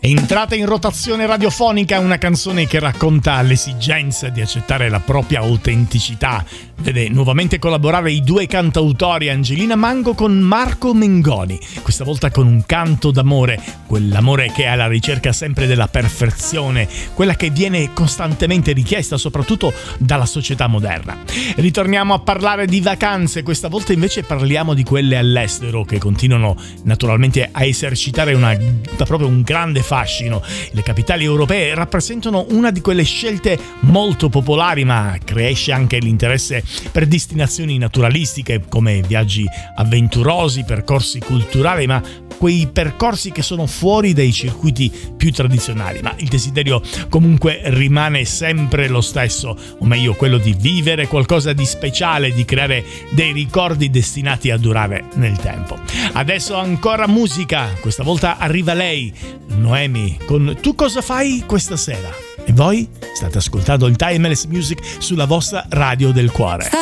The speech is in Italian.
Entrata in rotazione radiofonica, una canzone che racconta l'esigenza di accettare la propria autenticità. Vede nuovamente collaborare i due cantautori Angelina Mango con Marco Mengoni, questa volta con un canto d'amore, quell'amore che è alla ricerca sempre della perfezione, quella che viene costantemente richiesta soprattutto dalla società moderna. Ritorniamo a parlare di vacanze, questa volta invece parliamo di quelle all'estero che continuano naturalmente a esercitare proprio un grande fascino. Le capitali europee rappresentano una di quelle scelte molto popolari, ma cresce anche l'interesse per destinazioni naturalistiche come viaggi avventurosi, percorsi culturali, ma quei percorsi che sono fuori dai circuiti più tradizionali. Ma il desiderio comunque rimane sempre lo stesso, o meglio quello di vivere qualcosa di speciale, di creare dei ricordi destinati a durare nel tempo. Adesso ancora musica, questa volta arriva lei, Noemi, con Tu cosa fai questa sera? E voi state ascoltando il Timeless Music sulla vostra radio del cuore.